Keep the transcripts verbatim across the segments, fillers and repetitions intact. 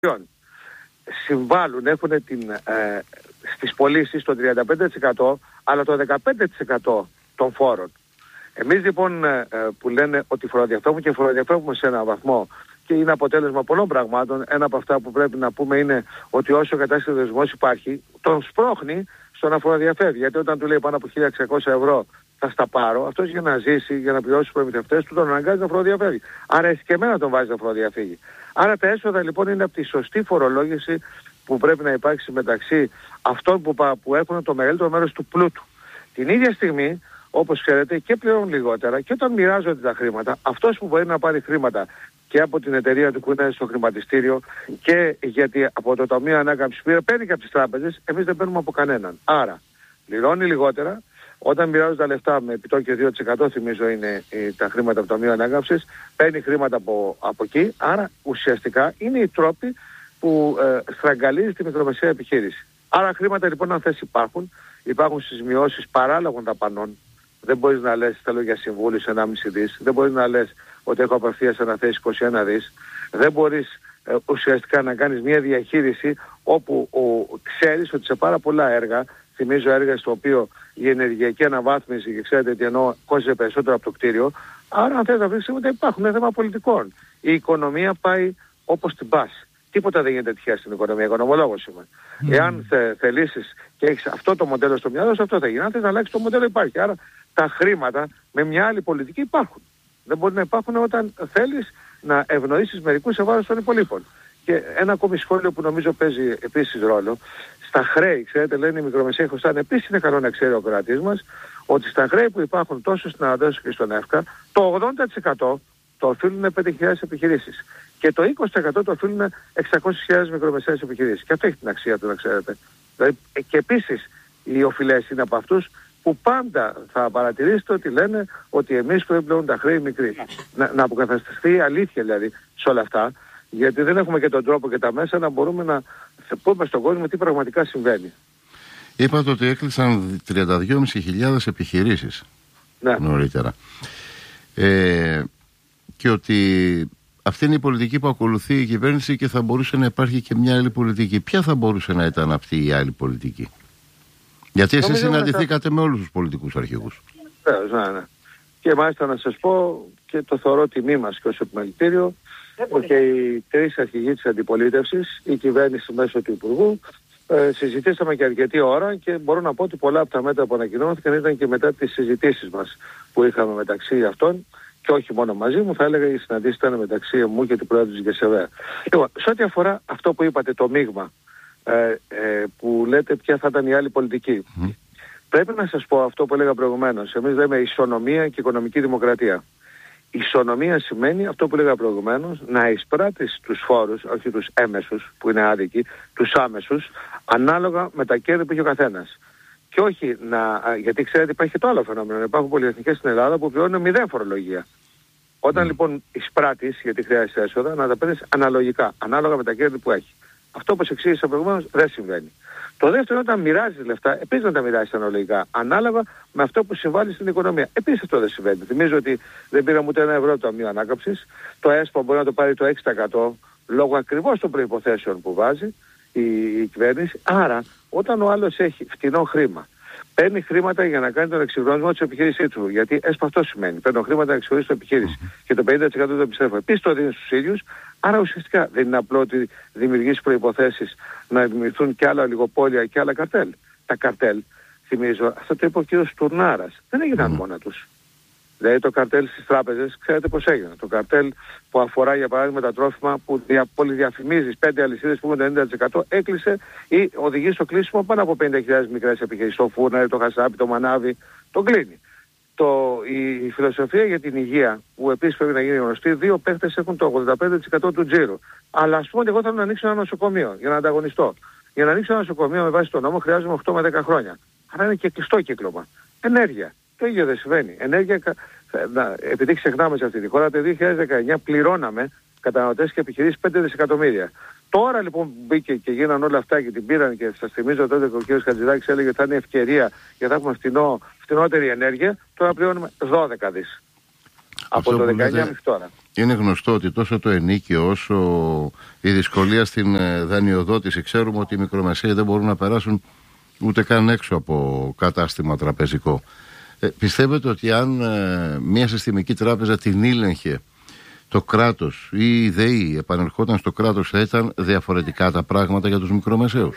συμβάλλουν, έχουν την, ε, στις πωλήσεις το τριάντα πέντε τοις εκατό, αλλά το δεκαπέντε τοις εκατό των φόρων. Εμείς λοιπόν ε, που λένε ότι φοροδιαφεύγουμε και φοροδιαφεύγουμε σε έναν βαθμό και είναι αποτέλεσμα πολλών πραγμάτων, ένα από αυτά που πρέπει να πούμε είναι ότι όσο κατάσταση δεσμός υπάρχει, τον σπρώχνει στο να φοροδιαφεύγει. Γιατί όταν του λέει πάνω από χίλια εξακόσια ευρώ θα στα πάρω, αυτός για να ζήσει, για να πληρώσει τους προμηθευτές του, τον αναγκάζει να φοροδιαφεύγει. Άρα έτσι και εμένα τον βάζει να φοροδιαφύγει. Άρα τα έσοδα λοιπόν είναι από τη σωστή φορολόγηση που πρέπει να υπάρξει μεταξύ αυτών που, που έχουν το μεγαλύτερο μέρος του πλούτου. Την ίδια στιγμή, όπως ξέρετε, και πληρώνουν λιγότερα και όταν μοιράζονται τα χρήματα, αυτός που μπορεί να πάρει χρήματα και από την εταιρεία του που είναι στο χρηματιστήριο και γιατί από το Ταμείο Ανάκαμψης πήρε, παίρνει και από τις τράπεζες, εμείς δεν παίρνουμε από κανέναν. Άρα, πληρώνει λιγότερα. Όταν μοιράζουν τα λεφτά με επιτόκιο δύο τοις εκατό θυμίζω είναι ε, τα χρήματα από το Ταμείο Ανάκαμψης, παίρνει χρήματα από, από εκεί. Άρα ουσιαστικά είναι οι τρόποι που ε, στραγγαλίζει τη μικρομεσαία επιχείρηση. Άρα χρήματα λοιπόν αν θες υπάρχουν, υπάρχουν στις μειώσεις παράλογων δαπανών. Δεν μπορείς να λες θέλω για συμβούλους ενάμιση δις, δεν μπορείς να λες ότι έχω απευθείας αναθέσει είκοσι ένα δις, δεν μπορείς ε, ουσιαστικά να κάνεις μια διαχείριση όπου ο, ξέρεις ότι σε πάρα πολλά έργα, θυμίζω έργα στο οποίο η ενεργειακή αναβάθμιση, και ξέρετε τι εννοώ, κόστιζε περισσότερο από το κτίριο, άρα αν θες να βρεις ότι υπάρχουν, είναι θέμα πολιτικών. Η οικονομία πάει όπως την πας. Τίποτα δεν γίνεται τυχαία στην οικονομία, οικονομολόγος είμαι. Mm. Εάν θε, θελήσεις και έχεις αυτό το μοντέλο στο μυαλό σου, αυτό θα γίνει. Αν θες να αλλάξεις το μοντέλο υπάρχει. Άρα τα χρήματα με μια άλλη πολιτική υπάρχουν. Δεν μπορεί να υπάρχουν όταν θέλεις να ευνοήσεις μερικούς σε βάρος των υπολείπων. Και ένα ακόμη σχόλιο που νομίζω παίζει επίσης ρόλο. Στα χρέη, ξέρετε, λένε οι μικρομεσαίοι χρωστάνε. Επίσης είναι καλό να ξέρει ο κρατής μας ότι στα χρέη που υπάρχουν τόσο στην Αναδέσου και στον ΕΦΚΑ, το ογδόντα τοις εκατό το οφείλουν πέντε χιλιάδες επιχειρήσεις. Και το είκοσι τοις εκατό το οφείλουν εξακόσιες χιλιάδες μικρομεσαίες επιχειρήσεις. Και αυτό έχει την αξία του, να ξέρετε. Δηλαδή, και επίσης οι οφειλές είναι από αυτούς που πάντα θα παρατηρήσετε ότι λένε ότι εμείς που πλέον τα χρέη μικροί. Να, να αποκατασταθεί η αλήθεια δηλαδή σε όλα αυτά, γιατί δεν έχουμε και τον τρόπο και τα μέσα να μπορούμε να πούμε στον κόσμο τι πραγματικά συμβαίνει. Είπατε ότι έκλεισαν τριάντα δύο χιλιάδες πεντακόσιες επιχειρήσεις ναι. νωρίτερα. Ε, και ότι αυτή είναι η πολιτική που ακολουθεί η κυβέρνηση και θα μπορούσε να υπάρχει και μια άλλη πολιτική. Ποια θα μπορούσε να ήταν αυτή η άλλη πολιτική? Γιατί εσείς συναντηθήκατε με όλους τους πολιτικούς αρχηγούς. Βεβαίως, ναι, ναι. Και μάλιστα να σας πω και το θεωρώ τιμή μας και ως επιμελητήριο και οι τρεις αρχηγοί της αντιπολίτευσης, η κυβέρνηση μέσω του Υπουργού, ε, συζητήσαμε και αρκετή ώρα και μπορώ να πω ότι πολλά από τα μέτρα που ανακοινώθηκαν ήταν και μετά τις συζητήσεις μας που είχαμε μεταξύ αυτών και όχι μόνο μαζί μου, θα έλεγα οι συναντήσεις ήταν μεταξύ μου και του Πρόεδρου της ΓΕΣΕΒΕ. Λοιπόν, σε ό,τι αφορά αυτό που είπατε, το μείγμα, ε, ε, που λέτε ποια θα ήταν η άλλη πολιτική. Mm. Πρέπει να σας πω αυτό που έλεγα προηγουμένως. Εμείς λέμε ισονομία και οικονομική δημοκρατία. Ισονομία σημαίνει αυτό που έλεγα προηγουμένως, να εισπράττεις τους φόρους, όχι τους έμεσους που είναι άδικοι, τους άμεσους, ανάλογα με τα κέρδη που έχει ο καθένας. Και όχι να, γιατί ξέρετε υπάρχει και το άλλο φαινόμενο. Υπάρχουν πολυεθνικές στην Ελλάδα που πληρώνουν μηδέν φορολογία. Όταν mm. λοιπόν εισπράττεις, γιατί χρειάζεται έσοδα, να τα παίρνεις αναλογικά, ανάλογα με τα κέρδη που έχει. Αυτό όπως εξήγησα προηγουμένως δεν συμβαίνει. Το δεύτερο είναι όταν μοιράζεις λεφτά, επίσης να τα μοιράζεις αναλογικά, ανάλογα με αυτό που συμβάλλει στην οικονομία. Επίσης αυτό δεν συμβαίνει. Θυμίζω ότι δεν πήραμε ούτε ένα ευρώ το Ταμείο Ανάκαμψης. Το ΕΣΠΑ μπορεί να το πάρει το έξι τοις εκατό λόγω ακριβώς των προϋποθέσεων που βάζει η, η κυβέρνηση. Άρα, όταν ο άλλος έχει φτηνό χρήμα, παίρνει χρήματα για να κάνει τον εξυγχρονισμό της επιχείρησής του. Γιατί ΕΣΠΑ αυτό σημαίνει. Παίρνω χρήματα να εξυγχρονίσω την επιχείρηση. Mm-hmm. Και το πενήντα τοις εκατό το επιστρέφω. Επίσης το δίνει στους ίδιους. Άρα ουσιαστικά δεν είναι απλό ότι δημιουργείς προϋποθέσεις να δημιουργηθούν και άλλα ολιγοπόλια και άλλα καρτέλ. Τα καρτέλ, θυμίζω, αυτό το είπε ο κ. Τουρνάρας. Δεν έγιναν mm. μόνα τους. Δηλαδή το καρτέλ στις τράπεζες, ξέρετε πώς έγινε. Το καρτέλ που αφορά για παράδειγμα τα τρόφιμα που δια, πολυδιαφημίζεις, πέντε αλυσίδες που έχουν το ενενήντα τοις εκατό, έκλεισε ή οδηγεί στο κλείσιμο πάνω από πενήντα χιλιάδες μικρές επιχειρήσεις. Το φούρναρι, το χασάπι, το μανάβι, το κλείνει. Το, η, η φιλοσοφία για την υγεία, που επίσης πρέπει να γίνει γνωστή, δύο παίχτες έχουν το ογδόντα πέντε τοις εκατό του τζίρου. Αλλά ας πούμε ότι εγώ θέλω να ανοίξω ένα νοσοκομείο για να ανταγωνιστώ. Για να ανοίξω ένα νοσοκομείο με βάση τον νόμο χρειάζομαι οκτώ με δέκα χρόνια. Άρα είναι και κλειστό κύκλωμα. Ενέργεια. Το ίδιο δεν συμβαίνει. Ενέργεια, να, επειδή ξεχνάμε σε αυτή τη χώρα, το δύο χιλιάδες δεκαεννιά πληρώναμε καταναλωτές και επιχειρήσεις πέντε δισεκατομμύρια. Τώρα λοιπόν που μπήκε και γίνανε όλα αυτά και την πήραν και σας θυμίζω τότε ότι ο κ. Χατζηδάκης έλεγε ότι θα είναι ευκαιρία γιατί θα έχουμε φτηνό, φτηνότερη ενέργεια, τώρα πληρώνουμε δώδεκα δις. από το δεκαεννιά μέχρι τώρα. Είναι γνωστό ότι τόσο το ενίκιο όσο η δυσκολία στην δανειοδότηση, ξέρουμε ότι οι μικρομεσαίοι δεν μπορούν να περάσουν ούτε καν έξω από κατάστημα τραπεζικό. Ε, πιστεύετε ότι αν ε, μια συστημική τράπεζα την ήλεγχε το κράτος ή η ΔΕΗ επανερχόταν στο κράτος, θα ήταν διαφορετικά τα πράγματα για τους μικρομεσαίους?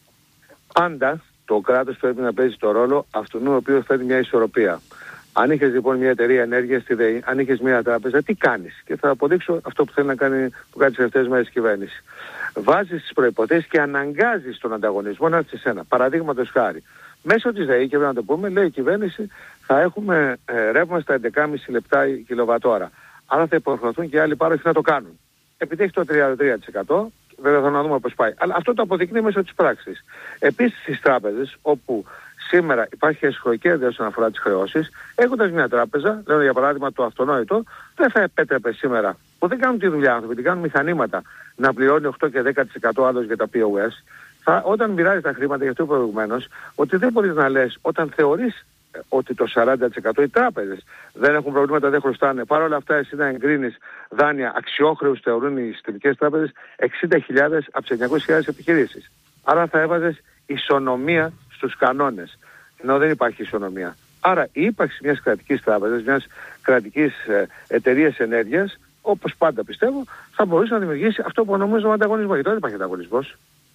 Πάντα το κράτος πρέπει να παίζει το ρόλο αυτού ο οποίος φέρνει μια ισορροπία. Αν είχες λοιπόν μια εταιρεία ενέργειας στη ΔΕΗ, αν είχες μια τράπεζα, τι κάνεις? Και θα αποδείξω αυτό που θέλει να κάνει, που κάνει τις τελευταίες μέρες η κυβέρνηση. Βάζεις τις προϋποθέσεις και αναγκάζεις τον ανταγωνισμό να έρθει σε σένα. Παραδείγματος χάρη, μέσω της ΔΕΗ, και πρέπει να το πούμε, λέει η κυβέρνηση, θα έχουμε ε, ρεύμα στα έντεκα κόμμα πέντε λεπτά η κιλοβατόρα. Άρα θα υποχρεωθούν και άλλοι πάροχοι να το κάνουν. Επειδή έχει το τριάντα τρία τοις εκατό, βέβαια θα να δούμε πώς πάει. Αλλά αυτό το αποδεικνύει μέσω της πράξης. Επίσης στις τράπεζες, όπου σήμερα υπάρχει εσχροκέρδεια όσον αφορά τις χρεώσεις, έχοντας μια τράπεζα, λέω για παράδειγμα το αυτονόητο, δεν θα επέτρεπε σήμερα, που δεν κάνουν τη δουλειά άνθρωποι, την κάνουν μηχανήματα, να πληρώνει οκτώ και δέκα τοις εκατό άλλος για τα πι ο ες. Θα, όταν μοιράζει τα χρήματα, γι' αυτό προηγουμένως, ότι δεν μπορείς να λες, όταν θεωρείς ότι το σαράντα τοις εκατό οι τράπεζες δεν έχουν προβλήματα, δεν χρωστάνε. Παρ' όλα αυτά, εσύ να εγκρίνεις δάνεια αξιόχρεους, θεωρούν οι συστημικές τράπεζες, εξήντα χιλιάδες από τις εννιακόσιες χιλιάδες επιχειρήσεις. Άρα θα έβαζες ισονομία στους κανόνες, ενώ δεν υπάρχει ισονομία. Άρα η ύπαρξη μιας κρατικής τράπεζας, μιας κρατικής ε, εταιρείας ενέργειας, όπως πάντα πιστεύω, θα μπορούσε να δημιουργήσει αυτό που ονομάζουμε ανταγωνισμό. Γιατί δεν υπάρχει ανταγωνισμός.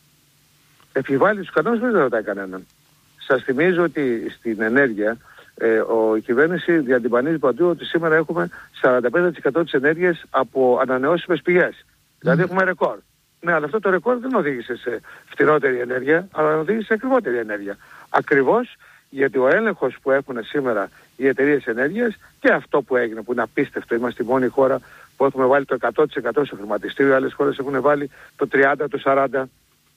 Επιβάλλει τους κανόνες χωρίς να ρωτάει κανέναν. Σας θυμίζω ότι στην ενέργεια ε, ο, η κυβέρνηση διατυμπανίζει παντού ότι σήμερα έχουμε σαράντα πέντε τοις εκατό της ενέργειας από ανανεώσιμες πηγές. Mm. Δηλαδή έχουμε ρεκόρ. Ναι, αλλά αυτό το ρεκόρ δεν οδήγησε σε φτηνότερη ενέργεια, αλλά οδήγησε σε ακριβότερη ενέργεια. Ακριβώς γιατί ο έλεγχος που έχουν σήμερα οι εταιρείες ενέργειας και αυτό που έγινε, που είναι απίστευτο, είμαστε η μόνη χώρα που έχουμε βάλει το εκατό τοις εκατό στο χρηματιστήριο, άλλες χώρες έχουν βάλει το τριάντα, το σαράντα.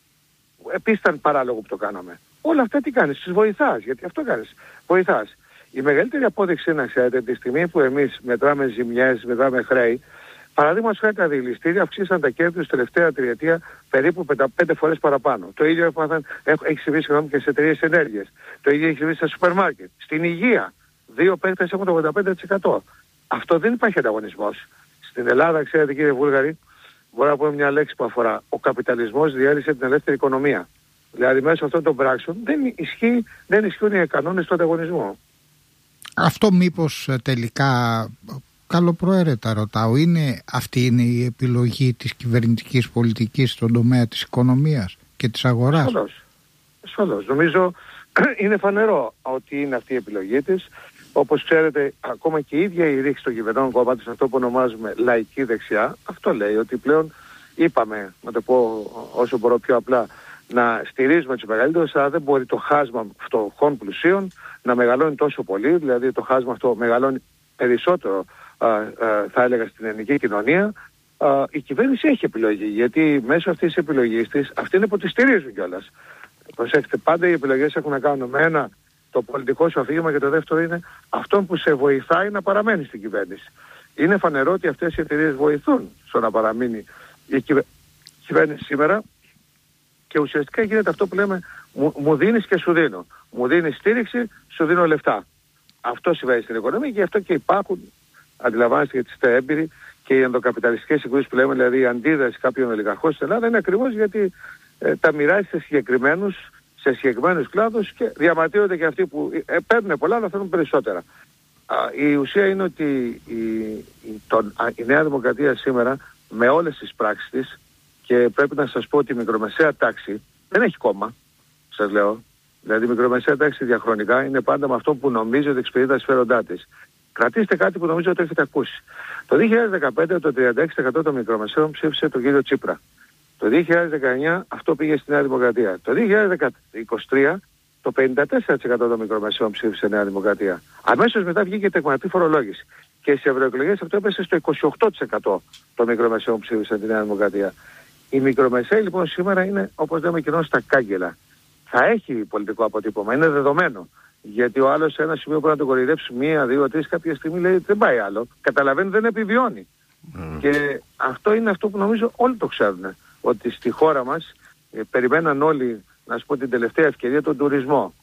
Επίσης ήταν παράλογο που το κάναμε. Όλα αυτά τι κάνεις? Τους βοηθάς, γιατί αυτό κάνεις. Βοηθάς. Η μεγαλύτερη απόδειξη είναι, ξέρετε, τη στιγμή που εμείς μετράμε ζημιές, μετράμε χρέη, παραδείγματος χάρη τα διελιστήρια αυξήσαν τα κέρδη τους τελευταία τριετία περίπου πέντε φορές παραπάνω. Το ίδιο έχει συμβεί συγγνώμη και σε εταιρείες ενέργειας. Το ίδιο έχει συμβεί στα σούπερ μάρκετ. Στην υγεία, δύο παίκτες έχουν το ογδόντα πέντε τοις εκατό. Αυτό δεν υπάρχει ανταγωνισμός. Στην Ελλάδα, ξέρετε κύριε Βούλγαρη, μπορώ να πω μια λέξη που αφορά. Ο καπιταλισμός διέλυσε την ελεύθερη οικονομία. Δηλαδή μέσω αυτών των πράξεων δεν, ισχύει, δεν ισχύουν οι κανόνες του ανταγωνισμού. Αυτό μήπως τελικά, καλοπροαίρετα ρωτάω, είναι, αυτή είναι η επιλογή της κυβερνητικής πολιτικής στον τομέα της οικονομίας και της αγοράς? Ασφαλώς. Ασφαλώς. Νομίζω είναι φανερό ότι είναι αυτή η επιλογή της. Όπως ξέρετε, ακόμα και η ίδια η ρήξη των κυβερνών κόμματος, αυτό που ονομάζουμε λαϊκή δεξιά, αυτό λέει ότι πλέον είπαμε, να το πω όσο μπορώ πιο απλά, να στηρίζουμε τους μεγαλύτερους, αλλά δεν μπορεί το χάσμα φτωχών πλουσίων να μεγαλώνει τόσο πολύ, δηλαδή το χάσμα αυτό μεγαλώνει περισσότερο, α, α, θα έλεγα, στην ελληνική κοινωνία. Α, η κυβέρνηση έχει επιλογή, γιατί μέσω αυτής της επιλογής της, αυτοί είναι που τη στηρίζουν κιόλας. Προσέξτε, πάντα οι επιλογές έχουν να κάνουν με ένα, το πολιτικό σου αφήγημα, και το δεύτερο είναι αυτόν που σε βοηθάει να παραμένει στην κυβέρνηση. Είναι φανερό ότι αυτές οι εταιρείες βοηθούν στο να παραμείνει η κυβε... κυβέρνηση σήμερα. Και ουσιαστικά γίνεται αυτό που λέμε, μου, μου δίνεις και σου δίνω. Μου δίνεις στήριξη, σου δίνω λεφτά. Αυτό συμβαίνει στην οικονομία και γι' αυτό και υπάρχουν, αντιλαμβάνεστε, γιατί είστε έμπειροι, και οι ενδοκαπιταλιστικές συγκρούσεις που λέμε, δηλαδή η αντίδραση κάποιων ολιγαρχών στην Ελλάδα, είναι ακριβώς γιατί ε, τα μοιράζει σε συγκεκριμένους, σε συγκεκριμένους κλάδους και διαμαρτύρονται και αυτοί που ε, παίρνουν πολλά, αλλά θέλουν περισσότερα. Α, η ουσία είναι ότι η, η, τον, α, η Νέα Δημοκρατία σήμερα, με όλες τις πράξεις της, και πρέπει να σας πω ότι η μικρομεσαία τάξη δεν έχει κόμμα, σας λέω. Δηλαδή η μικρομεσαία τάξη διαχρονικά είναι πάντα με αυτό που νομίζει ότι εξυπηρετεί τα συμφέροντά της. Κρατήστε κάτι που νομίζω ότι έχετε ακούσει. Το δύο χιλιάδες δεκαπέντε το τριάντα έξι τοις εκατό των μικρομεσαίων ψήφισε τον κύριο Τσίπρα. Το δύο χιλιάδες δεκαεννιά αυτό πήγε στη Νέα Δημοκρατία. Το δύο χιλιάδες είκοσι τρία το πενήντα τέσσερα τοις εκατό των μικρομεσαίων ψήφισε Νέα Δημοκρατία. Αμέσως μετά βγήκε η τεκματική φορολόγηση. Και στις ευρωεκλογές αυτό έπεσε στο είκοσι οκτώ τοις εκατό των μικρομεσαίων ψήφισαν τη Νέα Δημοκρατία. Η μικρομεσαία λοιπόν σήμερα είναι, όπως λέμε, κοινώς στα κάγκελα. Θα έχει πολιτικό αποτύπωμα, είναι δεδομένο. Γιατί ο άλλος σε ένα σημείο που να τον κοροϊδέψει μία, δύο, τρεις, κάποια στιγμή λέει δεν πάει άλλο. Καταλαβαίνει, δεν επιβιώνει. Mm. Και αυτό είναι αυτό που νομίζω όλοι το ξέρουν. Ότι στη χώρα μας ε, περιμέναν όλοι, να σου πω την τελευταία ευκαιρία, τον τουρισμό.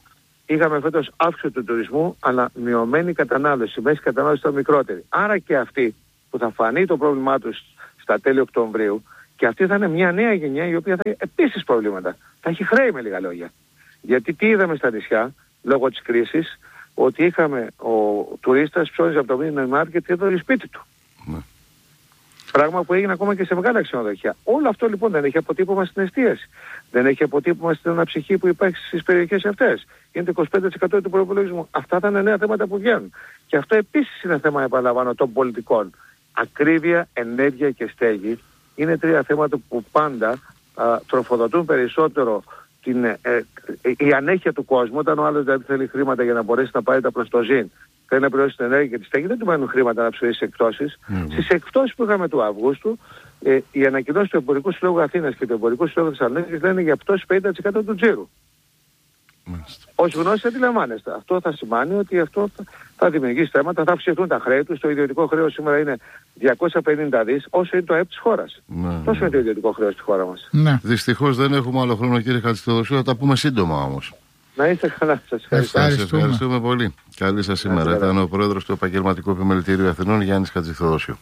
είχαμε φέτος αύξηση του τουρισμού, αλλά μειωμένη κατανάλωση, η μέση κατανάλωση ήταν μικρότερη. Άρα και αυτοί που θα φανεί το πρόβλημά τους στα τέλη Οκτωβρίου, και αυτή θα είναι μια νέα γενιά η οποία θα έχει επίσης προβλήματα. Θα έχει χρέη, με λίγα λόγια. Γιατί τι είδαμε στα νησιά, λόγω της κρίσης, ότι είχαμε ο τουρίστας ψώνιζε από το μήνυμα μάρκετ και έδωσε σπίτι του. Ναι. Πράγμα που έγινε ακόμα και σε μεγάλα ξενοδοχεία. Όλο αυτό λοιπόν δεν έχει αποτύπωμα στην εστίαση. Δεν έχει αποτύπωμα στην αναψυχή που υπάρχει στις περιοχές αυτές. Είναι το είκοσι πέντε τοις εκατό του προϋπολογισμού. Αυτά θα είναι νέα θέματα που βγαίνουν. Και αυτό επίσης είναι θέμα, επαναλαμβάνω, των πολιτικών. Ακρίβεια, ενέργεια και στέγη είναι τρία θέματα που πάντα α, τροφοδοτούν περισσότερο την, ε, ε, η ανέχεια του κόσμου. Όταν ο άλλος δηλαδή θέλει χρήματα για να μπορέσει να πάρει τα προστοζήν, θέλει να πληρώσει την ενέργεια και τη στέγη, δεν του μένουν χρήματα να ψηφίσει στις εκπτώσεις. Mm-hmm. Στις εκπτώσεις που είχαμε του Αυγούστου, ε, οι ανακοινώσεις του Εμπορικού Συλλόγου Αθήνας και του Εμπορικού Συλλόγου Θεσσαλονίκης λένε για πτώση πενήντα τοις εκατό του τζίρου. Mm-hmm. Ως γνώση αντιλαμβάνεστε. Αυτό θα σημαίνει ότι αυτό θα, θα δημιουργήσει θέματα, θα αυξηθούν τα χρέη του. Το ιδιωτικό χρέος σήμερα είναι διακόσια πενήντα δις, όσο είναι το ΑΕΠ της χώρας. Mm-hmm. Τόσο είναι το ιδιωτικό χρέος στη χώρα μας. Mm-hmm. Δυστυχώς δεν έχουμε άλλο χρόνο, κύριε Χατζηθεοδοσίου, θα τα πούμε σύντομα όμως. Να είστε καλά, σας ευχαριστώ. Σας ευχαριστούμε πολύ. Καλή σας σήμερα. Ήταν ο πρόεδρος του Επαγγελματικού Επιμελητηρίου Αθηνών, Γιάννης Χατζηθεοδοσίου.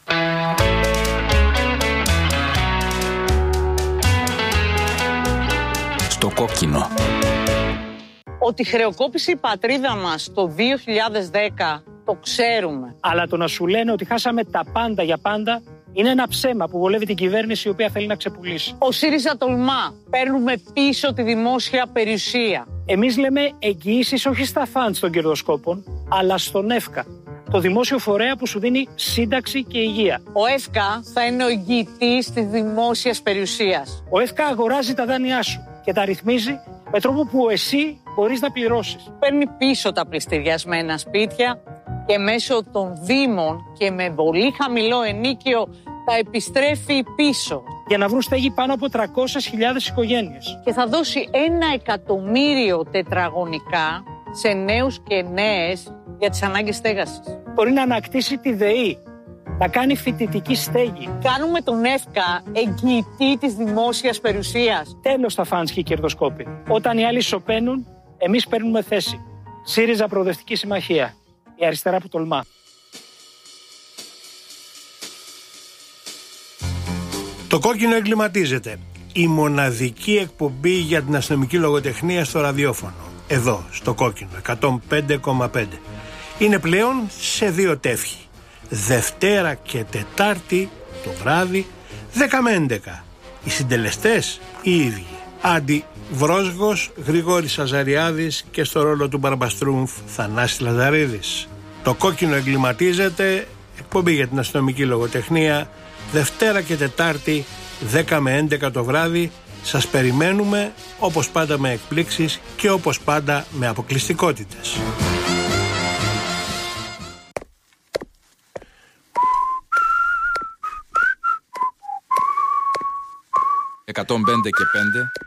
Στο κόκκινο. Ότι χρεοκόπησε η πατρίδα μας το δύο χιλιάδες δέκα, το ξέρουμε. Αλλά το να σου λένε ότι χάσαμε τα πάντα για πάντα είναι ένα ψέμα που βολεύει την κυβέρνηση η οποία θέλει να ξεπουλήσει. Ο ΣΥΡΙΖΑ τολμά. Παίρνουμε πίσω τη δημόσια περιουσία. Εμείς λέμε εγγυήσεις όχι στα φαντς των κερδοσκόπων, αλλά στον ΕΦΚΑ, το δημόσιο φορέα που σου δίνει σύνταξη και υγεία. Ο ΕΦΚΑ θα είναι ο εγγυητής της δημόσιας περιουσίας. Ο ΕΦΚΑ αγοράζει τα δάνειά σου και τα ρυθμίζει με τρόπο που εσύ μπορείς να πληρώσεις. Παίρνει πίσω τα πληστηριασμένα σπίτια και μέσω των δήμων και με πολύ χαμηλό ενίκιο τα επιστρέφει πίσω. Για να βρουν στέγη πάνω από τριακόσιες χιλιάδες οικογένειες. Και θα δώσει ένα εκατομμύριο τετραγωνικά σε νέους και νέες για τις ανάγκες στέγασης. Μπορεί να ανακτήσει τη ΔΕΗ, να κάνει φοιτητική στέγη. Κάνουμε τον ΕΦΚΑ εγγυητή της δημόσιας περιουσίας. Τέλος τα φαντς και οι κερδοσκόποι. Όταν οι άλλοι σωπαίνουν, εμείς παίρνουμε θέση. ΣΥΡΙΖΑ Προοδευτική Συμμαχία. Η αριστερά που τολμά. Το κόκκινο εγκληματίζεται. Η μοναδική εκπομπή για την αστυνομική λογοτεχνία στο ραδιόφωνο. Εδώ, στο κόκκινο, εκατόν πέντε κόμμα πέντε. Είναι πλέον σε δύο τεύχη. Δευτέρα και Τετάρτη το βράδυ, δέκα με έντεκα. Οι συντελεστές οι ίδιοι. Άντι Βρόσγος, Γρηγόρης Αζαριάδης και στο ρόλο του Μπαρμπαστρούμφ Θανάσης Λαζαρίδης. Το κόκκινο εγκληματίζεται, εκπομπή για την αστυνομική λογοτεχνία, Δευτέρα και Τετάρτη, δέκα με έντεκα το βράδυ. Σας περιμένουμε, όπως πάντα με εκπλήξεις και όπως πάντα με αποκλειστικότητες. εκατόν πέντε και πέντε